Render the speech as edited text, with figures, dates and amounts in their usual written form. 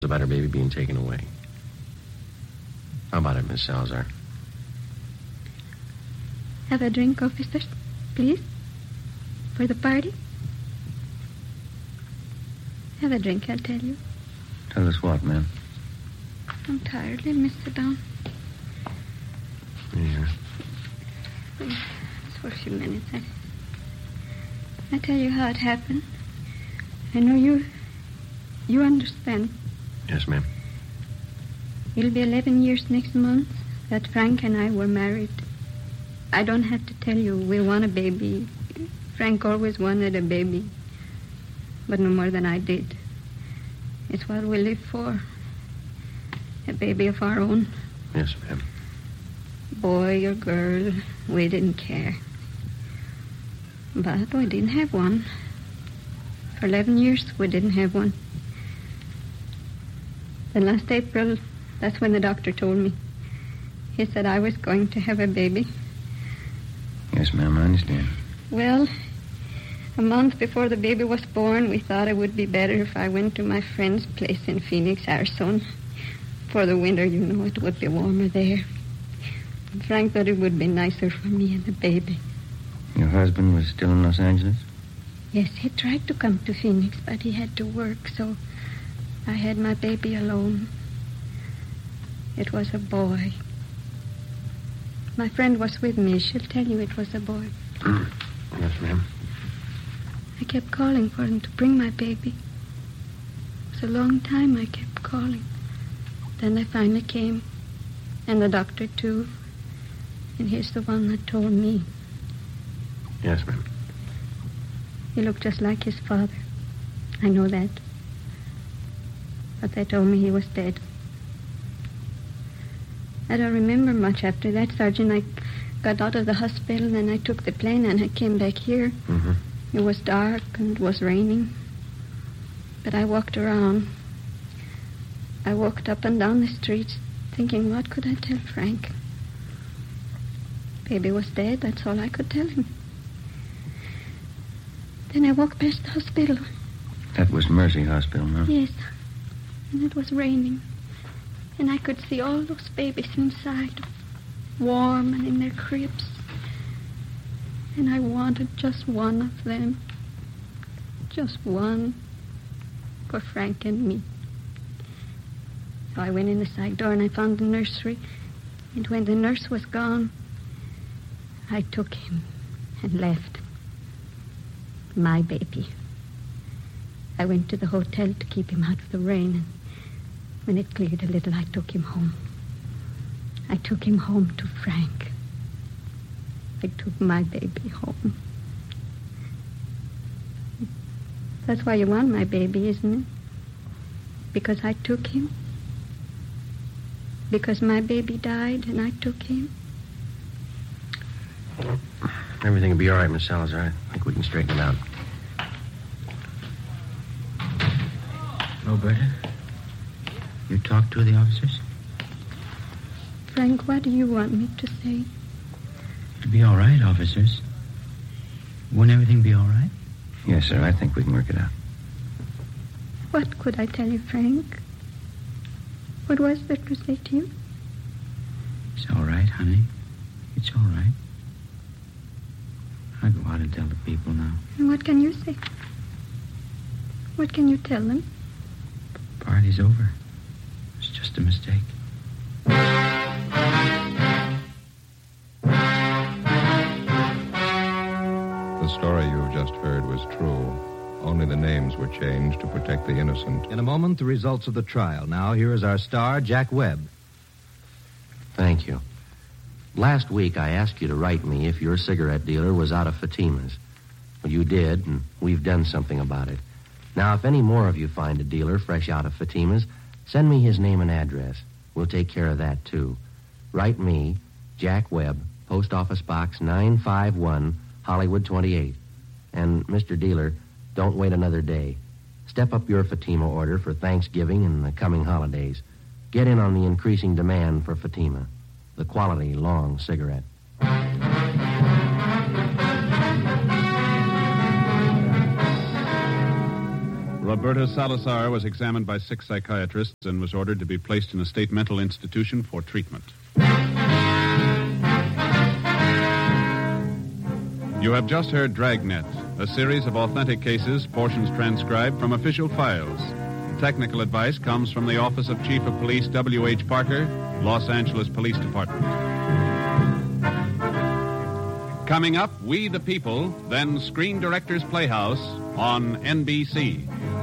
about her baby being taken away. How about it, Miss Salazar? Have a drink, officers, please? For the party? Have a drink, I'll tell you. Tell us what, ma'am? I'm tired. Let me sit down. Yeah. Just for a few minutes. I tell you how it happened. I know you understand. Yes, ma'am. It'll be 11 years next month that Frank and I were married. I don't have to tell you we want a baby. Frank always wanted a baby, but no more than I did. It's what we live for. A baby of our own. Yes, ma'am. Boy or girl, we didn't care. But we didn't have one. For 11 years, we didn't have one. Then last April, that's when the doctor told me. He said I was going to have a baby. Yes, ma'am, I understand. Well, a month before the baby was born, we thought it would be better if I went to my friend's place in Phoenix, Arizona. For the winter, you know, it would be warmer there. And Frank thought it would be nicer for me and the baby. Your husband was still in Los Angeles? Yes, he tried to come to Phoenix, but he had to work, so I had my baby alone. It was a boy. My friend was with me. She'll tell you it was a boy. Yes, ma'am. I kept calling for him to bring my baby. It was a long time I kept calling. Then they finally came, and the doctor, too. And he's the one that told me. Yes, ma'am. He looked just like his father. I know that. But they told me he was dead. I don't remember much after that, Sergeant. I got out of the hospital, and I took the plane, and I came back here. Mm-hmm. It was dark, and it was raining. But I walked around. I walked up and down the streets, thinking, what could I tell Frank? Baby was dead, that's all I could tell him. Then I walked past the hospital. That was Mercy Hospital, ma'am? Yes, and it was raining. And I could see all those babies inside, warm and in their cribs. And I wanted just one of them. Just one for Frank and me. So I went in the side door and I found the nursery. And when the nurse was gone, I took him and left. My baby. I went to the hotel to keep him out of the rain, and when it cleared a little, I took him home. I took him home to Frank. I took my baby home. That's why you want my baby, isn't it? Because I took him? Because my baby died and I took him? Everything will be all right, Miss Salazar. I think we can straighten it out. Roberta, you talked to the officers? Frank, what do you want me to say? It'll be all right, officers. Won't everything be all right? Yes, sir. I think we can work it out. What could I tell you, Frank? What was there to say to you? It's all right, honey. It's all right. I'll go out and tell the people now. And what can you say? What can you tell them? Party's over. It's just a mistake. The story you've just heard was true. Only the names were changed to protect the innocent. In a moment, the results of the trial. Now, here is our star, Jack Webb. Thank you. Last week, I asked you to write me if your cigarette dealer was out of Fatima's. Well, you did, and we've done something about it. Now, if any more of you find a dealer fresh out of Fatima's, send me his name and address. We'll take care of that, too. Write me, Jack Webb, Post Office Box 951, Hollywood 28. And, Mr. Dealer, don't wait another day. Step up your Fatima order for Thanksgiving and the coming holidays. Get in on the increasing demand for Fatima, the quality long cigarette. Alberto Salazar was examined by 6 psychiatrists and was ordered to be placed in a state mental institution for treatment. You have just heard Dragnet, a series of authentic cases, portions transcribed from official files. Technical advice comes from the Office of Chief of Police W.H. Parker, Los Angeles Police Department. Coming up, We the People, then Screen Directors Playhouse on NBC.